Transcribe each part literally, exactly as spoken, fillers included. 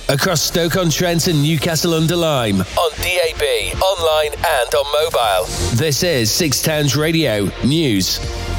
across Stoke-on-Trent and Newcastle-under-Lyme, on D A B, online and on mobile. This is Six Towns Radio News.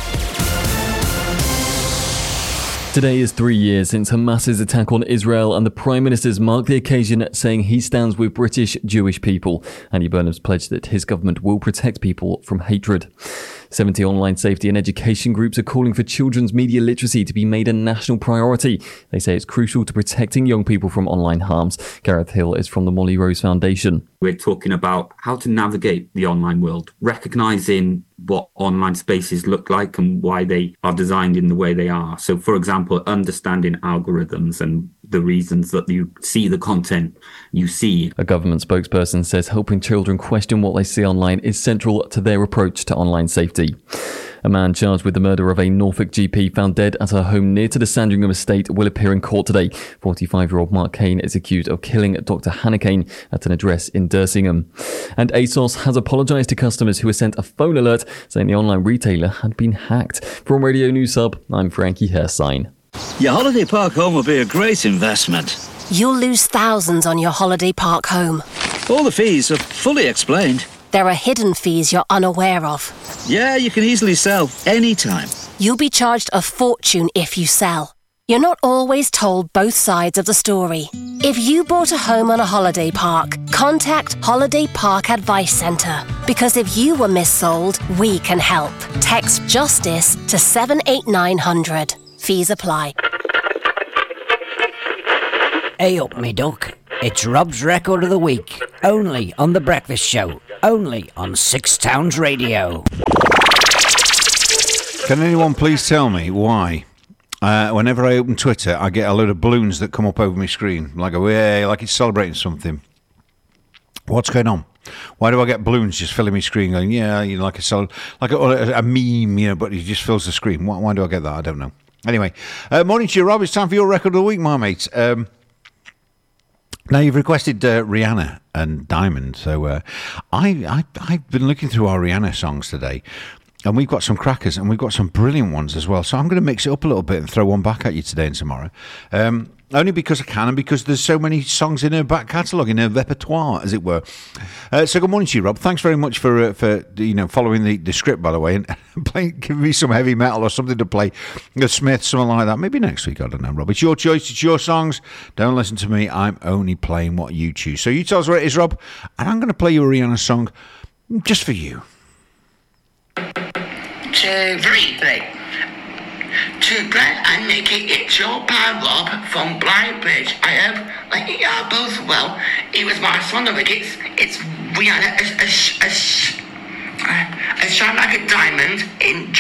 Today is three years since Hamas's attack on Israel, and the Prime Minister's marked the occasion saying he stands with British Jewish people. Andy Burnham's pledged that his government will protect people from hatred. seventy online safety and education groups are calling for children's media literacy to be made a national priority. They say it's crucial to protecting young people from online harms. Gareth Hill is from the Molly Rose Foundation. We're talking about how to navigate the online world, recognising what online spaces look like and why they are designed in the way they are. So, for example, understanding algorithms and the reasons that you see the content you see. A government spokesperson says helping children question what they see online is central to their approach to online safety. A man charged with the murder of a Norfolk G P found dead at her home near to the Sandringham estate will appear in court today. forty-five-year-old Mark Kane is accused of killing Doctor Hannah Kane at an address in Dersingham. And ASOS has apologised to customers who were sent a phone alert saying the online retailer had been hacked. From Radio News Hub, I'm Frankie Hersign. Your holiday park home will be a great investment. You'll lose thousands on your holiday park home. All the fees are fully explained. There are hidden fees you're unaware of. Yeah, you can easily sell anytime. You'll be charged a fortune if you sell. You're not always told both sides of the story. If you bought a home on a holiday park, contact Holiday Park Advice Centre. Because if you were missold, we can help. Text JUSTICE to seven eight nine hundred. Fees apply. Hey up, me duck. It's Rob's Record of the Week. Only on The Breakfast Show. Only on Six Towns Radio. Can anyone please tell me why uh, whenever I open Twitter I get a load of balloons that come up over my screen like a way, like it's celebrating something? What's going on? Why do I get balloons just filling my screen going, yeah, you know, like a cel- like a, a meme, you know, but it just fills the screen? Why, why do I get that? I don't know. Anyway, uh, morning to you, Rob. It's time for your Record of the Week, my mate. Um, Now, you've requested uh, Rihanna and Diamond, so uh, I, I, I've been looking through our Rihanna songs today, and we've got some crackers, and we've got some brilliant ones as well, so I'm going to mix it up a little bit and throw one back at you today and tomorrow, um, only because I can, and because there's so many songs in her back catalogue, in her repertoire, as it were. Uh, so good morning to you, Rob. Thanks very much for, uh, for you know, following the, the script, by the way, and playing, giving me some heavy metal or something to play, the Smiths, something like that. Maybe next week, I don't know, Rob. It's your choice, it's your songs. Don't listen to me. I'm only playing what you choose. So you tell us what it is, Rob, and I'm going to play you a Rihanna song just for you. Two, three, three. To Brett and Nikki, it's your pal Rob from Blindbridge. I hope that you are both well. It was my son of it. It's, it's Rihanna, a, a, a, a, a shine like a diamond in